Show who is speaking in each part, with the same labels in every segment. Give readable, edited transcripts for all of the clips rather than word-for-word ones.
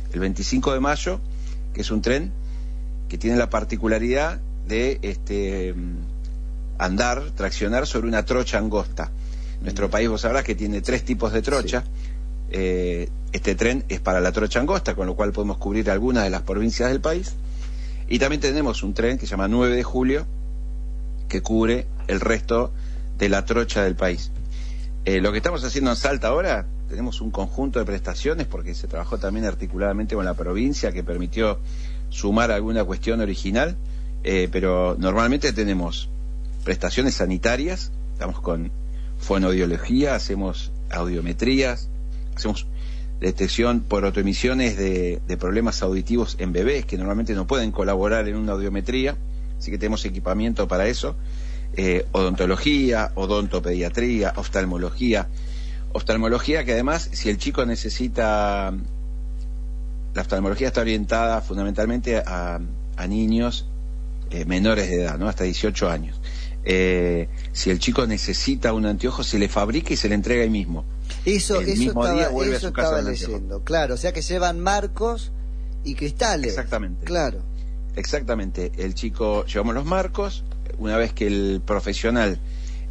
Speaker 1: el 25 de mayo, que es un tren que tiene la particularidad de traccionar sobre una trocha angosta. Nuestro país, vos sabrás que tiene 3 tipos de trocha. Sí. Este tren es para la trocha angosta, con lo cual podemos cubrir algunas de las provincias del país. Y también tenemos un tren que se llama 9 de julio, que cubre el resto de la trocha del país. Lo que estamos haciendo en Salta ahora, tenemos un conjunto de prestaciones, porque se trabajó también articuladamente con la provincia, que permitió sumar alguna cuestión original, pero normalmente tenemos prestaciones sanitarias, estamos con fonoaudiología, hacemos audiometrías, hacemos detección por autoemisiones de problemas auditivos en bebés que normalmente no pueden colaborar en una audiometría, así que tenemos equipamiento para eso, odontología, odontopediatría, oftalmología que además, si el chico necesita, la oftalmología está orientada fundamentalmente a niños menores de edad, ¿no? Hasta 18 años. Si el chico necesita un anteojo, se le fabrica y se le entrega ahí mismo.
Speaker 2: Eso estaba
Speaker 1: leyendo,
Speaker 2: claro, o sea que llevan marcos y cristales.
Speaker 1: Exactamente.
Speaker 2: Claro.
Speaker 1: Exactamente. El chico, llevamos los marcos, una vez que el profesional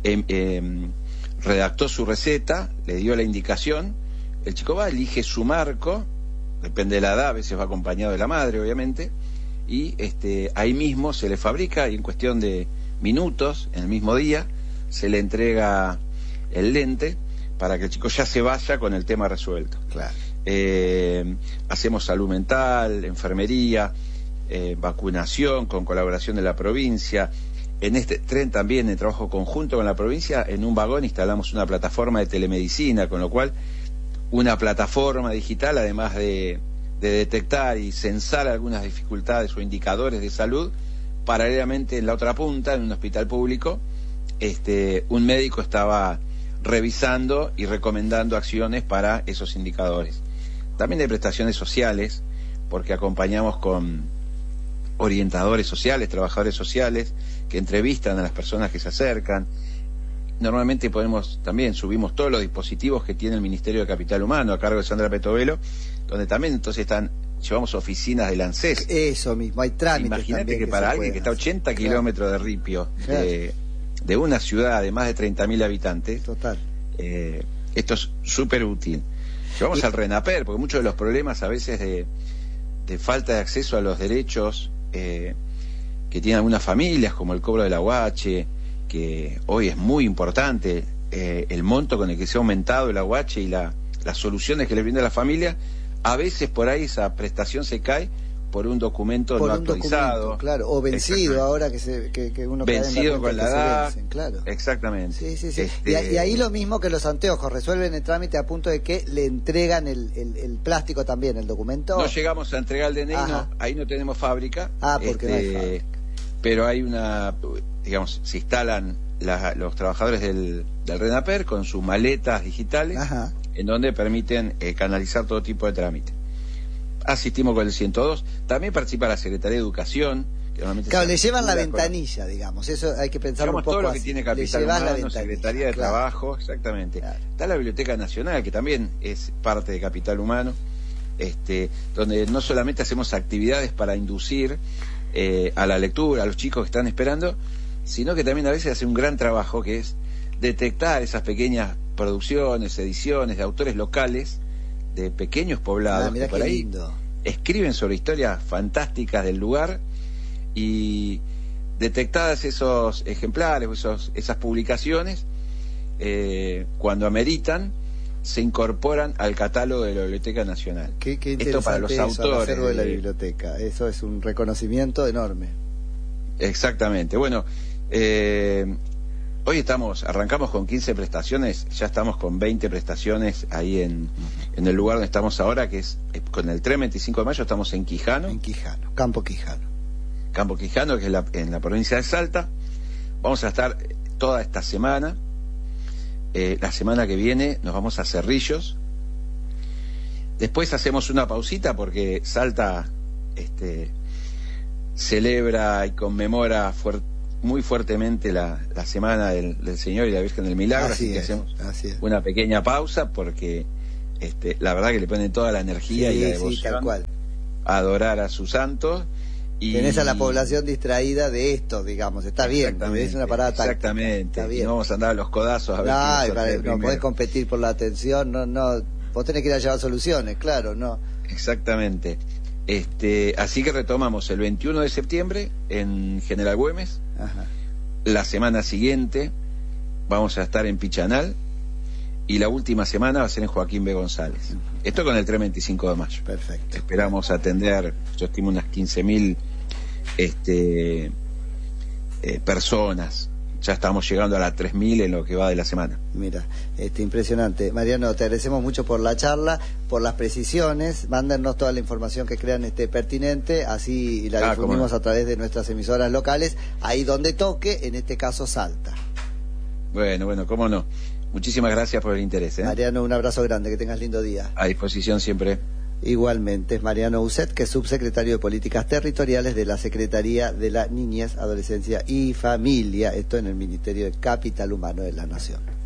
Speaker 1: redactó su receta, le dio la indicación, el chico va, elige su marco, depende de la edad, a veces va acompañado de la madre, obviamente, y ahí mismo se le fabrica y en cuestión de minutos, en el mismo día, se le entrega el lente para que el chico ya se vaya con el tema resuelto.
Speaker 2: Claro.
Speaker 1: Hacemos salud mental, enfermería, vacunación con colaboración de la provincia. En este tren también, en trabajo conjunto con la provincia, en un vagón instalamos una plataforma de telemedicina, con lo cual una plataforma digital, además de detectar y censar algunas dificultades o indicadores de salud, paralelamente en la otra punta, en un hospital público, un médico estaba revisando y recomendando acciones para esos indicadores. También hay prestaciones sociales, porque acompañamos con orientadores sociales, trabajadores sociales, que entrevistan a las personas que se acercan. Normalmente subimos todos los dispositivos que tiene el Ministerio de Capital Humano, a cargo de Sandra Petovelo, donde también entonces llevamos oficinas del ANSES.
Speaker 2: Eso mismo, hay trámites.
Speaker 1: Imagínate que para alguien que está a 80 kilómetros de Ripio, claro, de una ciudad de más de 30.000 habitantes,
Speaker 2: total,
Speaker 1: esto es súper útil. Llevamos al RENAPER, porque muchos de los problemas a veces de falta de acceso a los derechos que tienen algunas familias, como el cobro del aguache, que hoy es muy importante, el monto con el que se ha aumentado el aguache y las soluciones que le brinda a la familia, a veces por ahí esa prestación se cae por un documento no actualizado,
Speaker 2: claro, o vencido, ahora que uno
Speaker 1: vencido con la edad,
Speaker 2: claro.
Speaker 1: Exactamente.
Speaker 2: Sí. Y ahí lo mismo que los anteojos, resuelven el trámite a punto de que le entregan el plástico también, el documento.
Speaker 1: No llegamos a entregar el DNI, ahí no tenemos fábrica.
Speaker 2: Porque no hay fábrica.
Speaker 1: Pero hay se instalan los trabajadores del RENAPER con sus maletas digitales, en donde permiten canalizar todo tipo de trámite. Asistimos con el 102, también participa la Secretaría de Educación, que normalmente
Speaker 2: le llevan la ventanilla, digamos, eso hay que pensar un poco
Speaker 1: todo lo
Speaker 2: así.
Speaker 1: Que tiene Capital Humano, Secretaría de Trabajo, exactamente. Claro. Está la Biblioteca Nacional, que también es parte de Capital Humano, donde no solamente hacemos actividades para inducir a la lectura, a los chicos que están esperando, sino que también a veces hace un gran trabajo que es detectar esas pequeñas producciones, ediciones de autores locales de pequeños poblados que por ahí escriben sobre historias fantásticas del lugar, y detectadas esos ejemplares, esas publicaciones, cuando ameritan, se incorporan al catálogo de la Biblioteca Nacional.
Speaker 2: Qué
Speaker 1: Esto para los autores
Speaker 2: de la biblioteca, eso es un reconocimiento enorme.
Speaker 1: Exactamente. Bueno, hoy arrancamos con 15 prestaciones, ya estamos con 20 prestaciones ahí en el lugar donde estamos ahora, que es con el tren 25 de mayo, estamos en Quijano.
Speaker 2: Campo Quijano.
Speaker 1: Campo Quijano, que es en la provincia de Salta. Vamos a estar toda esta semana. La semana que viene nos vamos a Cerrillos. Después hacemos una pausita porque Salta celebra y conmemora muy fuertemente la Semana del Señor y la Virgen del Milagro, así que hacemos una pequeña pausa porque la verdad que le ponen toda la energía y la devoción
Speaker 2: tal cual.
Speaker 1: a adorar a sus santos. Y
Speaker 2: tenés a la población distraída de esto, digamos, está bien, es una parada táctica.
Speaker 1: Exactamente, y no vamos a andar a los codazos a ver
Speaker 2: no podés competir por la atención, no, vos tenés que ir a llevar soluciones, claro, no.
Speaker 1: Exactamente. Así que retomamos el 21 de septiembre en General Güemes.
Speaker 2: Ajá.
Speaker 1: La semana siguiente vamos a estar en Pichanal y la última semana va a ser en Joaquín B. González. Esto con el tren 25 de mayo.
Speaker 2: Perfecto.
Speaker 1: Esperamos atender, yo estimo unas 15.000 personas. Ya estamos llegando a las 3.000 en lo que va de la semana.
Speaker 2: Mira, impresionante. Mariano, te agradecemos mucho por la charla, por las precisiones. Mándennos toda la información que crean pertinente, así la difundimos a través de nuestras emisoras locales, ahí donde toque, en este caso Salta.
Speaker 1: Bueno, cómo no. Muchísimas gracias por el interés.
Speaker 2: Mariano, un abrazo grande, que tengas lindo día.
Speaker 1: A disposición siempre.
Speaker 2: Igualmente, es Mariano Uset, que es subsecretario de Políticas Territoriales de la Secretaría de la Niñez, Adolescencia y Familia, esto en el Ministerio de Capital Humano de la Nación.